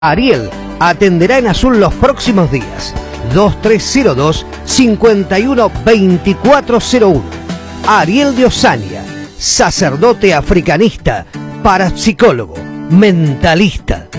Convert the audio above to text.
Ariel atenderá en Azul los próximos días. 2302-512401. Ariel de Osaña, sacerdote africanista, parapsicólogo, mentalista.